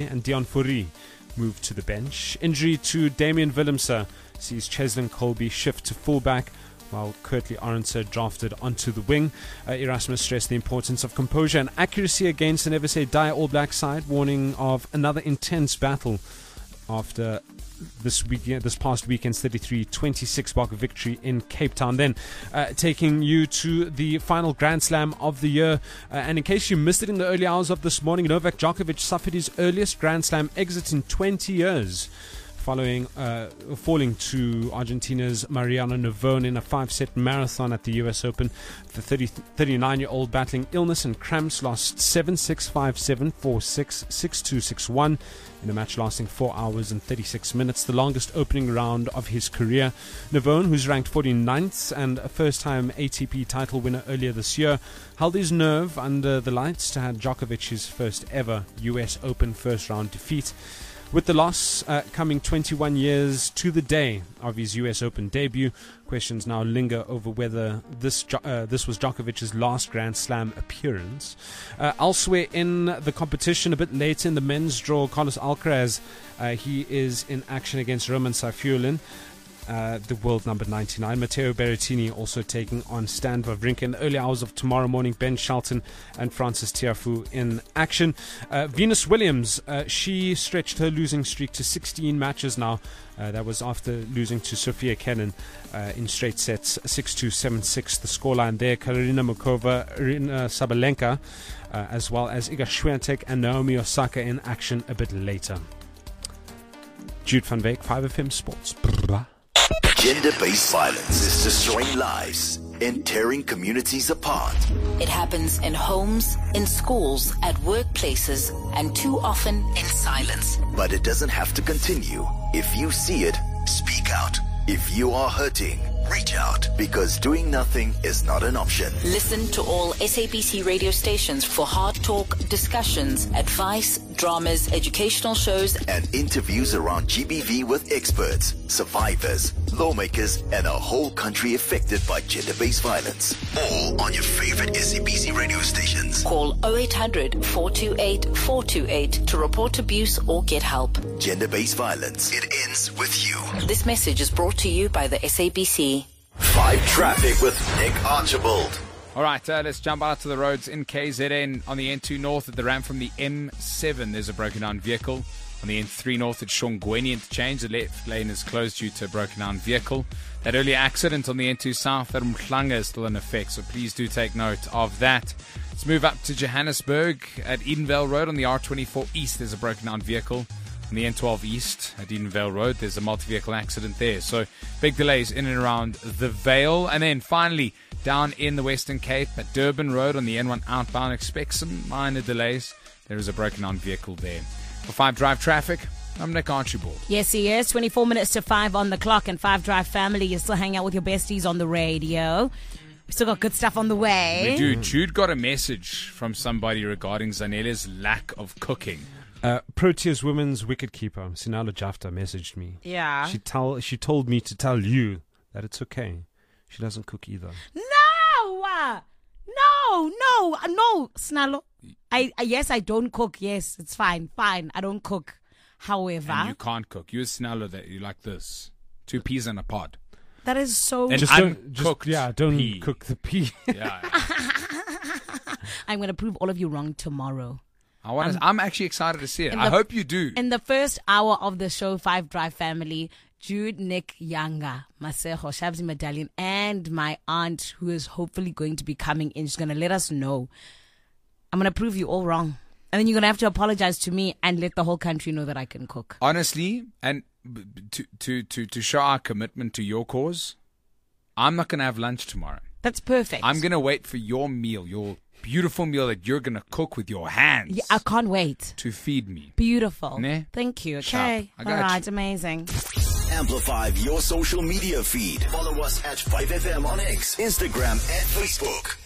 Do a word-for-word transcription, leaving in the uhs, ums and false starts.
and Dion Fourie moved to the bench. Injury to Damian Willemse sees Cheslin Colby shift to fullback, while Kurtley Arendse drafted onto the wing. Uh, Erasmus stressed the importance of composure and accuracy against an ever say dire All Black side, warning of another intense battle after this weekend, this past weekend's thirty-three twenty-six Bokke victory in Cape Town. Then uh, taking you to the final Grand Slam of the year. Uh, and in case you missed it in the early hours of this morning, Novak Djokovic suffered his earliest Grand Slam exit in twenty years. Following uh, falling to Argentina's Mariano Navone in a five-set marathon at the U S Open. The thirty-nine-year-old battling illness and cramps lost seven six, five seven, four six, six two, six one in a match lasting four hours and thirty-six minutes, the longest opening round of his career. Navone, who's ranked forty-ninth and a first-time A T P title winner earlier this year, held his nerve under the lights to hand Djokovic's first ever U S Open first-round defeat. With the loss uh, coming twenty-one years to the day of his U S Open debut, questions now linger over whether this uh, this was Djokovic's last Grand Slam appearance. Uh, elsewhere in the competition, a bit later in the men's draw, Carlos Alcaraz, uh, he is in action against Roman Safiullin. Uh, the world number ninety-nine. Matteo Berrettini also taking on Stan Wawrinka in the early hours of tomorrow morning. Ben Shelton and Francis Tiafoe in action. Uh, Venus Williams, uh, she stretched her losing streak to sixteen matches now. Uh, that was after losing to Sofia Kenin uh, in straight sets, six two, seven six. The scoreline there. Karolina Muchova, Irina Sabalenka, uh, as well as Iga Swiatek and Naomi Osaka in action a bit later. Jude van Wyk, five F M Sports. Brrrah. Gender-based violence is destroying lives and tearing communities apart. It happens in homes, in schools, at workplaces, and too often in silence. But it doesn't have to continue. If you see it, speak out. If you are hurting, reach out, because doing nothing is not an option. Listen to all S A B C radio stations for hard talk, discussions, advice, dramas, educational shows, and interviews around G B V with experts, survivors, lawmakers, and a whole country affected by gender-based violence. All on your favorite S A B C radio stations. Call oh eight hundred, four two eight, four two eight to report abuse or get help. Gender-based violence. It ends with you. This message is brought to you by the S A B C. Five Traffic with Nick Archibald. All right, uh, let's jump out to the roads in K Z N. On the N two North at the ramp from the M seven, there's a broken down vehicle. On the N three North at Shongweni interchange, the left lane is closed due to a broken down vehicle. That earlier accident on the N two South at Mhlanga is still in effect, so please do take note of that. Let's move up to Johannesburg at Edenvale Road on the R twenty-four East. There's a broken down vehicle. On the N twelve East at Edenvale Road, there's a multi-vehicle accident there. So big delays in and around the Vale. And then finally, down in the Western Cape at Durban Road on the N one outbound, expect some minor delays. There is a broken down vehicle there. For five Drive Traffic, I'm Nick Archibald. Yes, he is. twenty-four minutes to five on the clock, and five Drive family, you still hang out with your besties on the radio. We still got good stuff on the way. We do. Jude got a message from somebody regarding Zanele's lack of cooking. Uh, Proteas women's wicketkeeper Sinalo Jafta messaged me. Yeah. She tell she told me to tell you that it's okay. She doesn't cook either. No, uh, no, no, uh, no, Snalo. I, I yes, I don't cook. Yes, it's fine, fine. I don't cook. However, and you can't cook. You're Snallo that you like this. Two peas in a pod. That is so. And just don't, just, yeah, don't pea. cook the pea. Yeah. I'm going to prove all of you wrong tomorrow. I want to, I'm actually excited to see it. the, I hope you do. In the first hour of the show, Five Drive family, Jude, Nick, Yanga, Masejo, Shabzi Medallion, and my aunt, who is hopefully going to be coming in. She's going to let us know. I'm going to prove you all wrong. And then you're going to have to apologize to me and let the whole country know that I can cook. Honestly, and to, to, to, to show our commitment to your cause, I'm not going to have lunch tomorrow. That's perfect. I'm going to wait for your meal, your beautiful meal that you're going to cook with your hands. Yeah, I can't wait. To feed me. Beautiful. Ne? Thank you. Sharp. Okay. I got All right. you. Amazing. Amplify your social media feed. Follow us at five F M on X, Instagram, and Facebook.